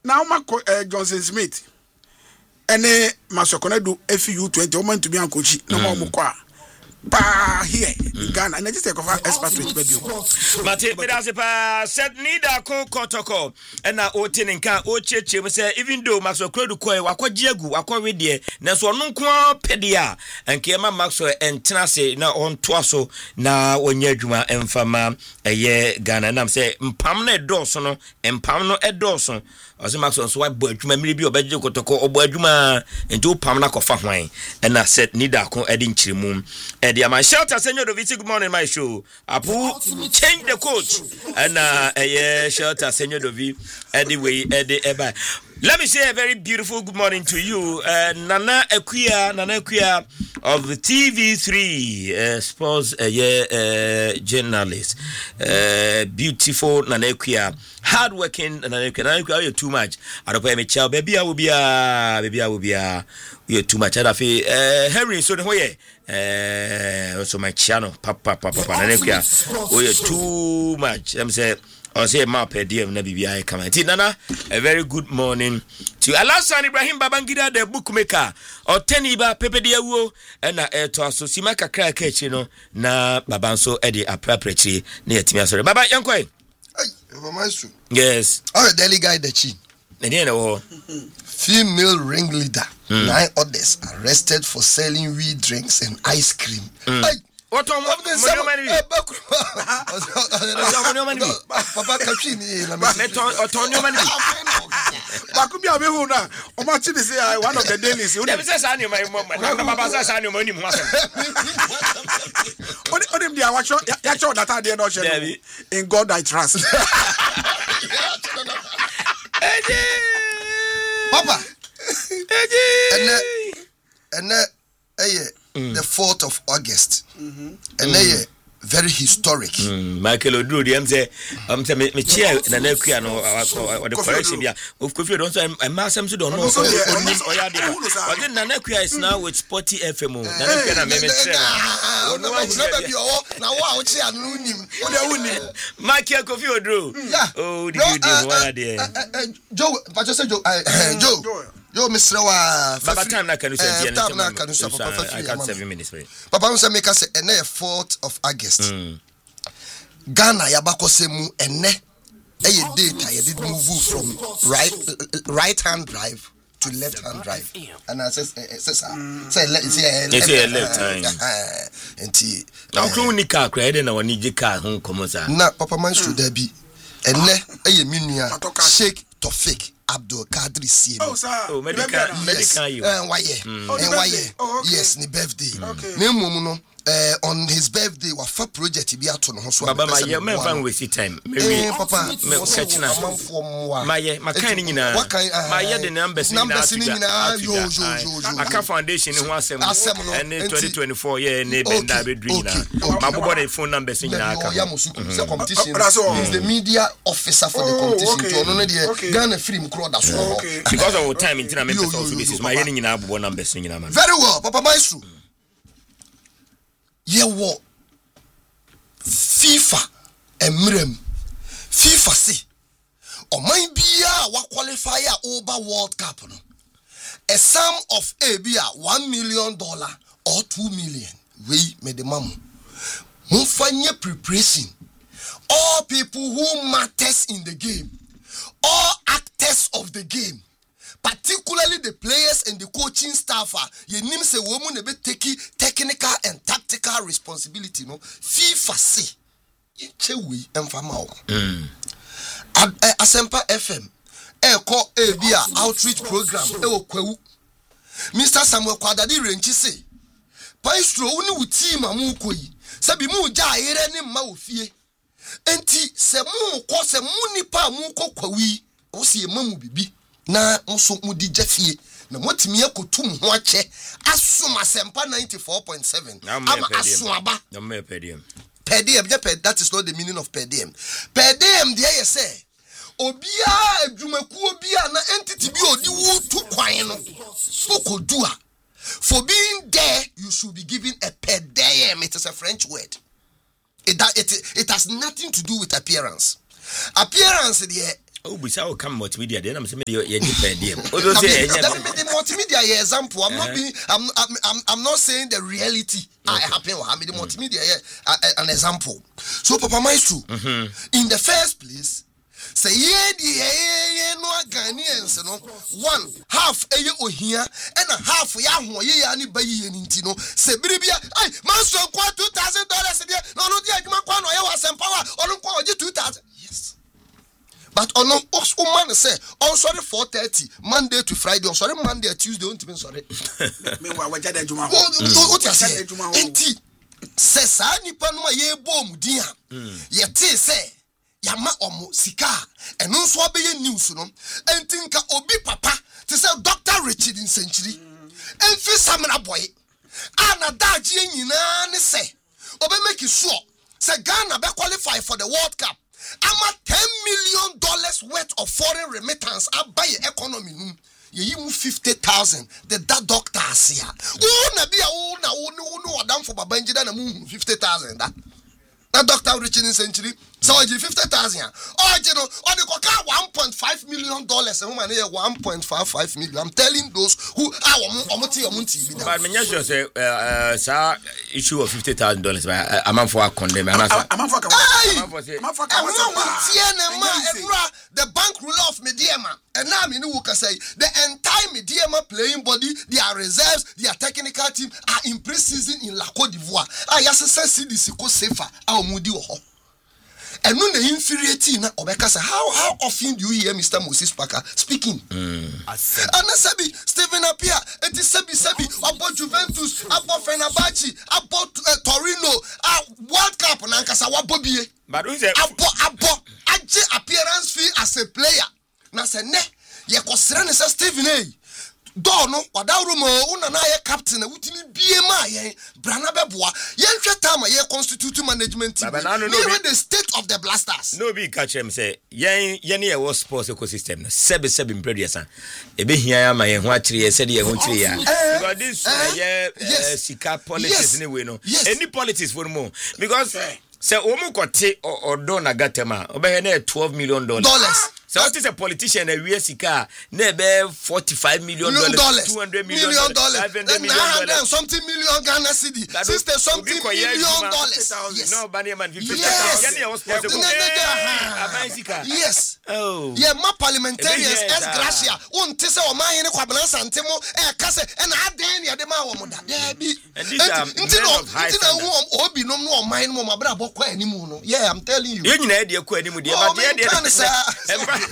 Now Johnson Smith ene masokona do FU20 o man to be an coach no more kwa pa here in Ghana and just take off expatriate baby Mate Pedasepa said neither kotoko and na otin nka o cheche we say even though Maxwell do koi wakwaji agu wakwa die na so no nko pedia enke ma Maxwell entena se na on toaso na onya adwuma emfama eye Ghana na say mpam na edoso no empam no edoso Ose Maxwell so wa bo adwuma miri bi obaje kotoko obo adwuma enti pam na kofa hwan and na said neither ko edi nchirimu edi ama shelter senyo do viti good morning my show apu change the coach and shelter senyo do vi anyway edi eba. Let me say a very beautiful good morning to you, Nana Equia of the TV3 sports journalist. Beautiful Nana Equia, hardworking Nana Equia. You're too much. I don't pay me child. Baby, I will be you're too much. I feel Henry. So the way also my channel, Papa Nana Equia. Oh, you're too much. I'm saying. I say ma per diem na bibia come Nana, a very good morning to Alasan Ibrahim Babangida the bookmaker or Teniba Pepe Diawo and na to so simaka kra kechi no na babanso e dey appropriate na yetimi sorry baba yankoi maestro yes our daily guy the chi female ringleader 9 others arrested for selling weed drinks and ice cream. What on Papa Kachini Bakubia Behuna o machi dey say one of the dailies you dey say sani my mom na baba say sani mo ni mu asem onim dia wacho ya cho that dey no share in God I trust Papa and the 4th of August. And they very historic. Michael Odru, I'm say me chair na na kuya no or the correction bia. Of Kofi don't say I must am to don't know. But then na kuya is now with Sporty FM. Na kuya na me chair. Na wa o chair no nim. Michael Kofi Odru. Oh, did you do what there? Joe, but just say Joe. Yo, Mr. Baba time na kanu say I got 7 minutes. Papa say make us a 4th of August. Ghana yabakosemu ene data you did move from right hand drive to left hand drive. And I say left hand. Enti now chronica credit na wani car hon komo sa. Na papa man should there be ene minua Sheikh Tofik Abdul Kadri Siem. Oh, medical you. Why? Yes, ni birthday. Name no on his birthday wa fa project bi ato no ho so. Baba my man fan waste time. Papa me catch na. My kind nyina. My the numbers ni na. Yo. Aka foundation ni ho asem. And 2024 year ne benda be dream na. Mabobo the phone numbers ni na aka. Competition. He's the media officer for the competition. To no dey Ghana film crowd that so. Because of our time in Tina members also basis my yen nyina abobo numbers ni na man. Very well, Papa Maestro. Yewo FIFA emrem FIFA si oman bia wa qualify over World Cup no a sum of $1 million or $2 million we made the mamu mufanye preparation all people who matters in the game all actors of the game particularly the players and the coaching staff you nim say woman be take technical and tactical responsibility no FIFA say chewi emfama o Asempa FM call bia outreach program kwawu Mr. Samuel Kwadadi Renchi say Paistro uni wuti mamu koyi se bi mu ja ayere ni ma ofie enti se mu ko se mu nipa mu ko kwawi wo se mamu bibi na nso mudi jafie na motimi akotum ho ache asoma Asempa 94.7 ama asoaba na me pediem that is not the meaning of pediem there you say obia adwumaku obia na entity bi odi wu tu kwan no okodua for being there you should be given a pediem. It is a French word. It has nothing to do with appearance there Oh, we say come multimedia. Then I'm saying you depend. The multimedia example. I'm not saying the reality. I happen. I mean the multimedia an example. So Papa Maestro, in the first place, say no Ghanaians no one half ohia and a half ani bayi no say biribia ai Maestro kwa $2,000 there no dia adwuma kwa no ye was empower onu kwa oje 2,000. Yes. But on man say on sorry 4:30 Monday to Friday, on sorry Monday Tuesday, don't even sorry. Me wa wajada adwuma ho. What you say adwuma ho. Enti say sa nipa no ye bom din a. Ye te say yama omo sika eno nso obeye news no. Enti nka obi papa te say Dr. Richard Nsenchiri. Enfi Samina boy. Ana daje nyina ne say obe make sure say Ghana be qualify for the World Cup. I'm $10 million worth of foreign remittance. I buy economy. You 50,000. The doctor here. Na be no adam for Babangida na 50,000. That Dr. Richard Nsenchiri. So I give 50,000. Oh, you know, on the $1.5 million. $1.55 million. I'm telling those who are but me just say sir issue of $50,000 a man for condemn and the bank rule of Mediema and now me no can say the entire Mediema playing body, their reserves, their technical team are in pre-season in La Côte d'Ivoire. I just say this is safer. Our mudi ho. And no the inferiority na obeka say how often do you hear Mr. Moses Parker speaking? And Sabi Stephen Apia, it is Sabi about Juventus, about Fenerbahce, about Torino, World Cup na nkasa wabobie. But who say abo aje appearance fee as a player. Na say ne ye kosra ne say Stephen no wadawrumo una na ye captain na wutimi biema ye brana beboa ye nhwe time ye constitute management team even the state of the Blasters no be catch him say ye ne was sports ecosystem na sebe impredesa ebe hia ya ma ye ho akire ye said ye ho kire ya because this sika politics anyway no any politics for more because say omu kote odo na gatema obe na $12 million so what is a politician a we sika na be $45 million $200 million $500 million something million Ghana cedi sister something million dollars yes no bani man 50,000 was possible yes oh yeah my parliamentarians as gracia won tese o man ne kwabena santemo e kase e na aden ne de ma wo mo da bi and these are obi no no man mo mabra bokwa animu no yeah I'm telling you you nyina de akwa animu de but de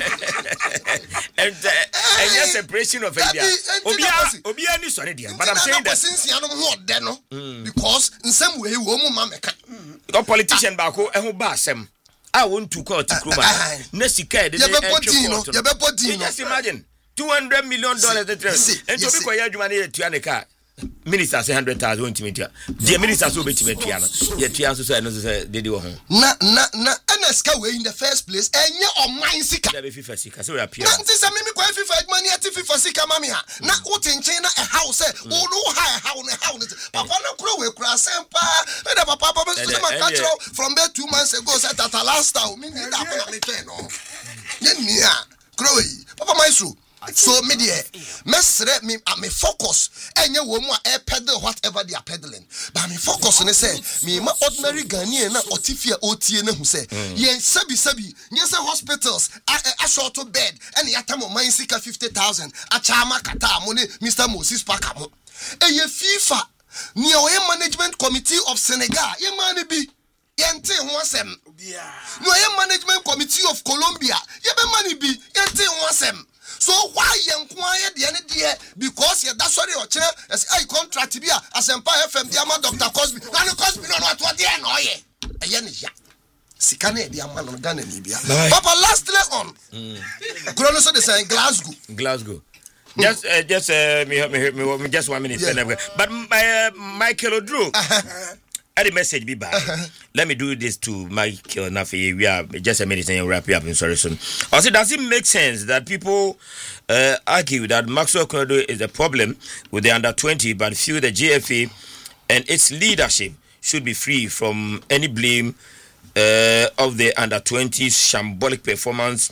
and yes separation of India obia ni sorry there but I'm saying that since you no because in some way wo mu ma meka the politician ba ko ehun ba asem I want to call to Kruma na sika de you be putting just imagine $200 million and to be ko ya adwuma na tua ne ka minister say 100,000 won't me tua the minister so be tua no ye tua so no say dey wo ho na NSK we in the first place enye o man sika dey FIFA sika so we appear na nti say me ko FIFA adwuma na FIFA sika mami ha na wotenchen na e how say wo no how no papa na kro we kra sempa me da papa so ma catch from there 2 months ago say that last time me need that na me turn no ye nia kro we papa Maestro. So media mesre me focus enye wo mu a pedal whatever they are peddling but me focus on say me ma ordinary Ghanaian na otifia otie na hu say ye sabi nye say hospitals a short to bed and yatam man sika 50,000 a chama kata mo ne Mr. Moses Parker mo ye FIFA ni o management committee of Senegal ye man bi yente ho asem no ye management committee of Colombia ye be man bi yente ho asem. So why yankwaya the because you that's sorry or chair as I contract be as Empire FM the Dr. Cosby and Cosby no what the no ye ya sikane the man on Ghana Libya papa lastly on Chrono so they say Glasgow just me just 1 minute but Michael Odro I message be back. Let me do this to Michael Nafi. We are just a minute and wrap it up in sorry soon. Also, does it make sense that people argue that Maxwell Corridor is a problem with the under-20, but feel the GFA and its leadership should be free from any blame of the under-20's shambolic performance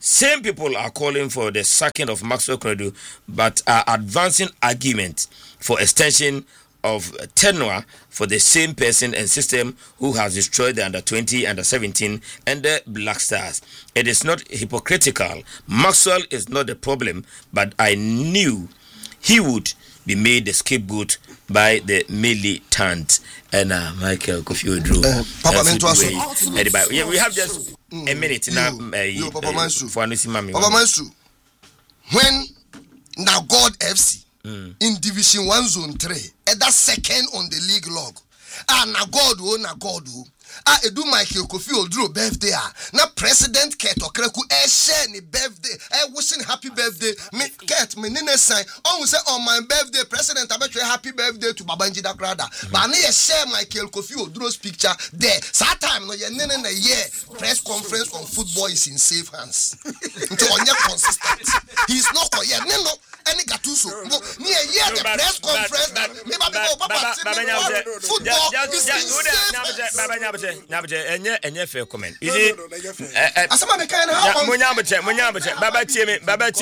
Same people are calling for the sacking of Maxwell Konedu, but are advancing argument for extension of tenure for the same person and system who has destroyed the under-20, under-17 and the Black Stars. It is not hypocritical. Maxwell is not the problem, but I knew he would be made the scapegoat by the militant. And Michael Kofi Oduro. We have just a minute now. For when now God FC in Division 1 Zone 3, at that second on the league log. Na God. Edu Michael Kofi Oduro birthday. Na President Kurt Okreku share ni birthday. Wishing happy birthday. Me Kurt me nene sign. Say on my birthday, President I bet you happy birthday to Babangida Krada. But I share Michael Kofi Oduro's picture there. That time no ye nene year press conference on football is in safe hands. Until on consistent. He's not no. Any Gatuso. Near year the press conference. Football is in safe hands. Enye fair comment. Is it? Baba Timmy.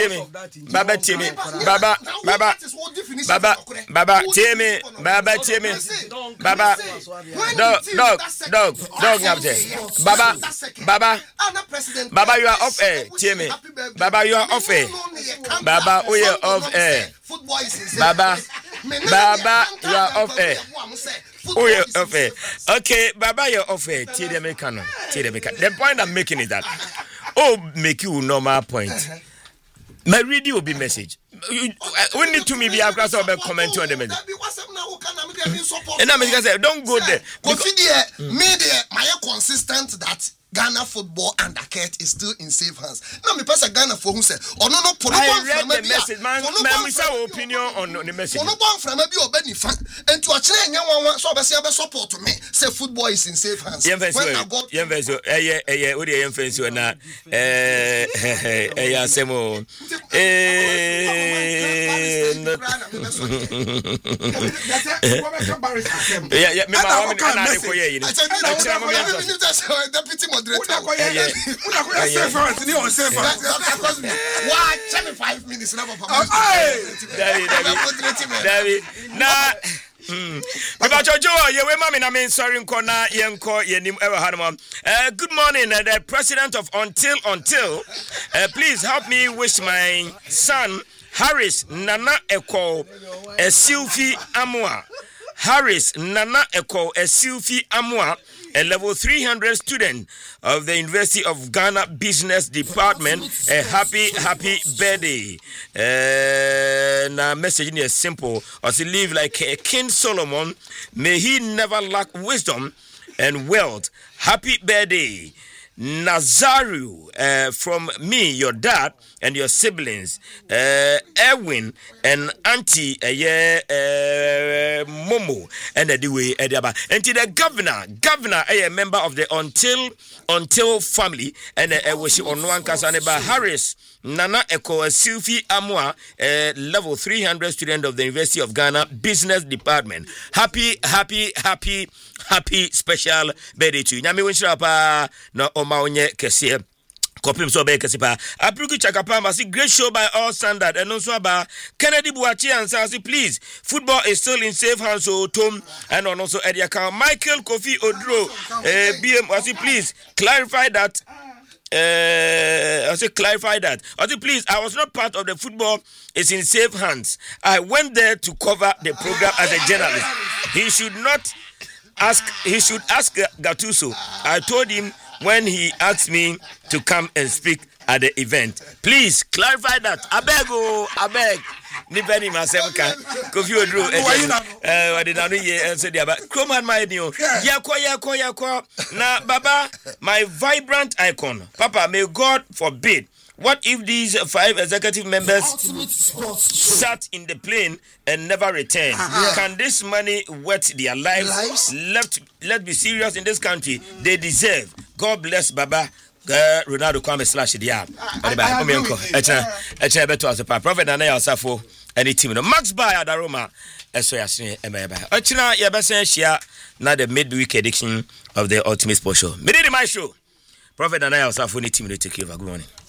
Baba, you are off air. Timmy. Baba, you are off air. Baba, we are off air. Baba, you are off air. Oh, yeah, okay, Baba, you're off air. The point I'm making is that, make you normal point. My radio will be message. We need to be a class of a comment on the message. And I'm going to say, don't go there. Media, my consistent that Ghana football under Kurt is still in safe hands. Now, me pass a Ghana for who say, I read the message, man. We saw opinion on the message. And to a chain, so I support to me. Say football is in safe hands. Watch 5 minutes now. Good morning, the president of Until. Please help me wish my son Harris Nana Eko Silfi Amua. Harris Nana Eko Silfi Amua, a level 300 student of the University of Ghana Business Department, a happy birthday. Now message is simple. As he live like King Solomon, may he never lack wisdom and wealth. Happy birthday, Nazaru, from me, your dad, and your siblings, Erwin and Auntie Momo, and the way and to the governor, a member of the Until family, and wish on one Casaneba Harris Nana Eko Silfi Amua, level 300 student of the University of Ghana Business Department. Happy special birthday to you. Nyame winshapa na omaonye kese. Kopim so be kese pa. Apruku chakapa see great show by all standard. And also about Kennedy Buachi and say please, football is still in safe hands. So Tom and also Eddie account Michael Kofi Oduro, BM. I say please clarify that. Please, I was not part of the football. It's in safe hands. I went there to cover the program as a journalist. He should ask Gattuso. I told him when he asked me to come and speak at the event. Please clarify that. I beg. Nipeni myself can Kofi Oduro. I did not say that. Kroman my new. Yako. Na Baba, my vibrant icon. Papa, may God forbid. What if these 5 executive members sat in the plane and never returned? Can this money wet their lives? Let's be serious in this country. They deserve. God bless Baba. Ronaldo Kwame slash the app. Prophet Nana Safo any team. Max Bayer Daroma. Ochina Yabasa share now the midweek edition of the Ultimate Sports Show. Midi my show. Prophet Nana Safo any team to take over. Good morning.